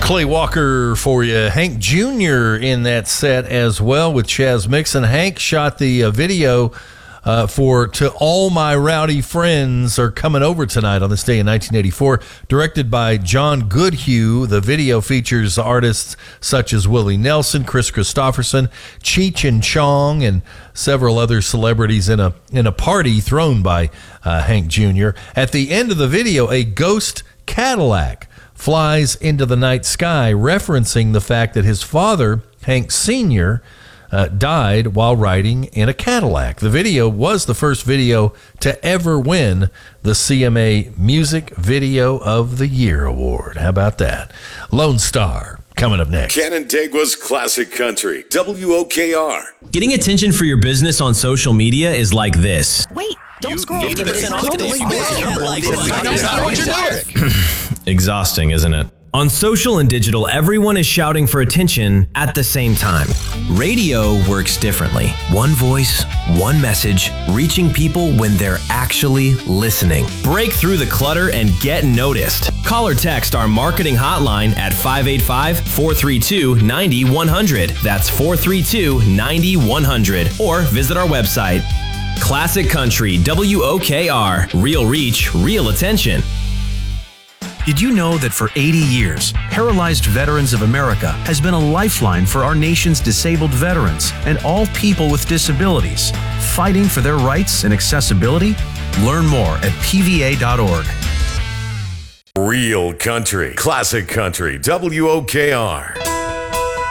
Clay Walker for you. Hank Jr. in that set as well with Chaz Mixon. Hank shot the video for To All My Rowdy Friends Are Coming Over Tonight on this day in 1984, directed by John Goodhue. The video features artists such as Willie Nelson, Chris Christopherson, Cheech and Chong, and several other celebrities in a party thrown by Hank Jr. At the end of the video, a ghost Cadillac flies into the night sky, referencing the fact that his father, Hank Sr., died while riding in a Cadillac. The video was the first video to ever win the CMA Music Video of the Year award. How about that? Lone Star coming up next. Canandaigua's Classic Country, WOKR. Getting attention for your business on social media is like this. Wait, don't scroll. Exhausting, isn't it? On social and digital, everyone is shouting for attention at the same time. Radio works differently. One voice, one message, reaching people when they're actually listening. Break through the clutter and get noticed. Call or text our marketing hotline at 585-432-9100. That's 432-9100. Or visit our website. Classic Country, WOKR. Real reach, real attention. Did you know that for 80 years, Paralyzed Veterans of America has been a lifeline for our nation's disabled veterans and all people with disabilities, fighting for their rights and accessibility? Learn more at pva.org. Real country, classic country, WOKR.